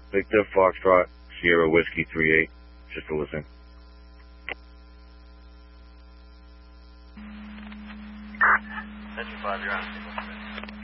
Victor Foxtrot, Sierra Whiskey 38, just to listen. Section 5, you're on signal.